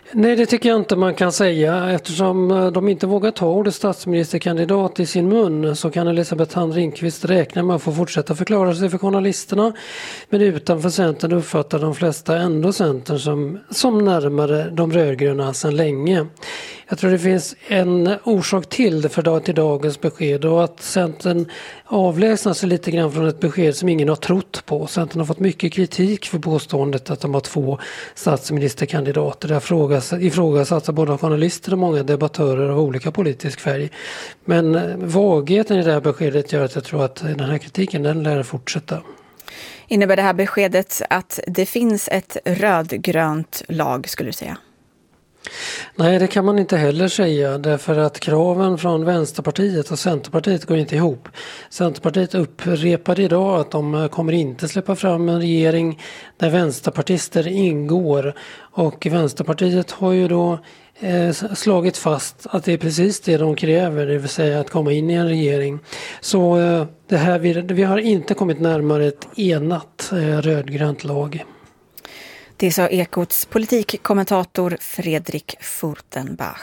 Nej, det tycker jag inte man kan säga. Eftersom de inte vågar ta ordet statsministerkandidat i sin mun så kan Elisabeth Thand Ringqvist räkna med att få fortsätta förklara sig för journalisterna. Men utanför Centern uppfattar de flesta ändå Centern som närmare de rödgröna sedan länge. Jag tror det finns en orsak till dagens besked och att Centern avlägsnar sig lite grann från ett besked som ingen har trott på. Centern har fått mycket kritik för påståendet att de har 2 statsministerkandidater. Det ifrågasätts både journalister och många debattörer av olika politisk färg. Men vagheten i det här beskedet gör att jag tror att den här kritiken den lär fortsätta. Innebär det här beskedet att det finns ett rödgrönt lag, skulle du säga? Nej, det kan man inte heller säga därför att kraven från Vänsterpartiet och Centerpartiet går inte ihop. Centerpartiet upprepade idag att de kommer inte släppa fram en regering där vänsterpartister ingår och Vänsterpartiet har ju då slagit fast att det är precis det de kräver, det vill säga att komma in i en regering. Så vi har inte kommit närmare ett enat rödgrönt lag. Det sa Ekots politikkommentator Fredrik Furtenbach.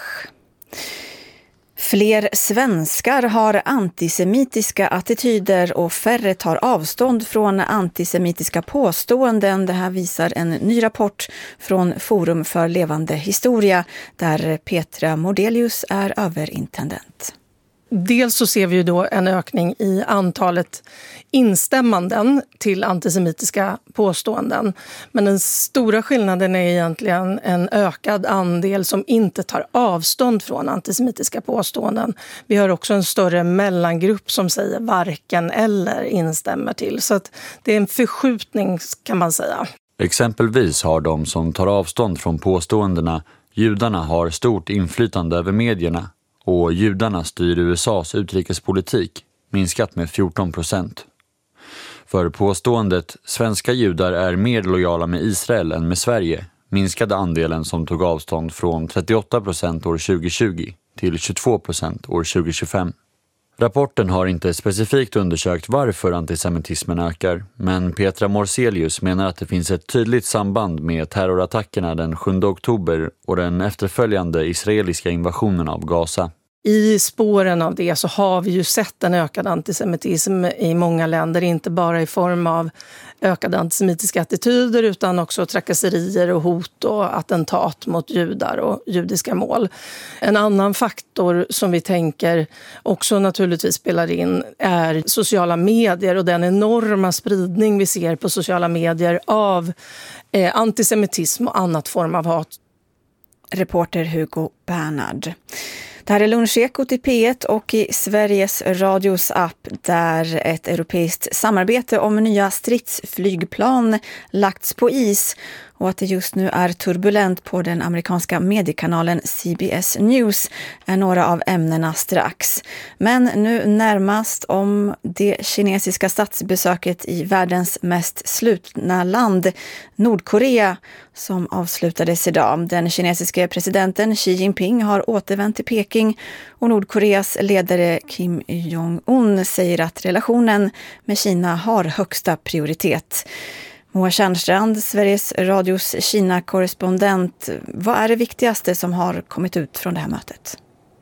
Fler svenskar har antisemitiska attityder och färre tar avstånd från antisemitiska påståenden. Det här visar en ny rapport från Forum för levande historia där Petra Mordelius är överintendent. Dels så ser vi ju då en ökning i antalet instämmanden till antisemitiska påståenden. Men den stora skillnaden är egentligen en ökad andel som inte tar avstånd från antisemitiska påståenden. Vi har också en större mellangrupp som säger varken eller instämmer till. Så att det är en förskjutning kan man säga. Exempelvis har de som tar avstånd från påståendena judarna har stort inflytande över medierna och judarna styr USAs utrikespolitik minskat med 14%. För påståendet svenska judar är mer lojala med Israel än med Sverige minskade andelen som tog avstånd från 38% år 2020 till 22% år 2025. Rapporten har inte specifikt undersökt varför antisemitismen ökar, men Petra Morselius menar att det finns ett tydligt samband med terrorattackerna den 7 oktober och den efterföljande israeliska invasionen av Gaza. I spåren av det så har vi ju sett en ökad antisemitism i många länder, inte bara i form av ökade antisemitiska attityder utan också trakasserier och hot och attentat mot judar och judiska mål. En annan faktor som vi tänker också naturligtvis spelar in är sociala medier och den enorma spridning vi ser på sociala medier av antisemitism och annat form av hat. Reporter Hugo Bernhard. Det här är Lunchekot i P1 och i Sveriges Radios app där ett europeiskt samarbete om nya stridsflygplan lagts på is och att det just nu är turbulent på den amerikanska mediekanalen CBS News är några av ämnena strax. Men nu närmast om det kinesiska statsbesöket i världens mest slutna land, Nordkorea, som avslutades idag. Den kinesiske presidenten Xi Jinping har återvänt till Peking och Nordkoreas ledare Kim Jong-un säger att relationen med Kina har högsta prioritet. Moa Tjärnstrand, Sveriges Radios Kina-korrespondent. Vad är det viktigaste som har kommit ut från det här mötet?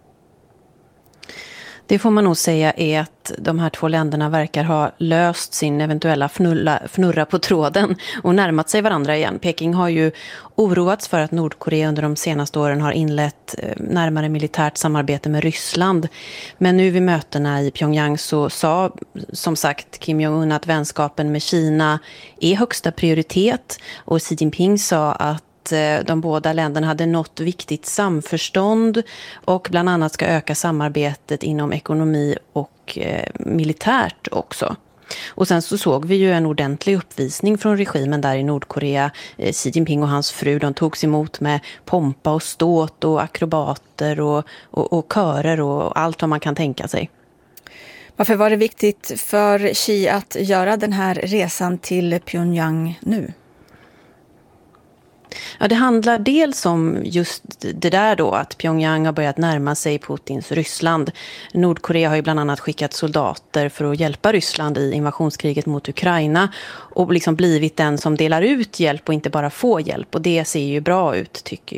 Det får man nog säga är att de här 2 länderna verkar ha löst sin eventuella fnurra på tråden och närmat sig varandra igen. Peking har ju oroats för att Nordkorea under de senaste åren har inlett närmare militärt samarbete med Ryssland. Men nu vid mötena i Pyongyang så sa som sagt Kim Jong-un att vänskapen med Kina är högsta prioritet och Xi Jinping sa att de båda länderna hade nått viktigt samförstånd och bland annat ska öka samarbetet inom ekonomi och militärt också. Och sen så såg vi ju en ordentlig uppvisning från regimen där i Nordkorea. Xi Jinping och hans fru, de togs emot med pompa och ståt och akrobater och körer och allt vad man kan tänka sig. Varför var det viktigt för Xi att göra den här resan till Pyongyang nu? Ja, det handlar dels om just det där då att Pyongyang har börjat närma sig Putins Ryssland. Nordkorea har ju bland annat skickat soldater för att hjälpa Ryssland i invasionskriget mot Ukraina och liksom blivit den som delar ut hjälp och inte bara får hjälp. Och det ser ju bra ut tycker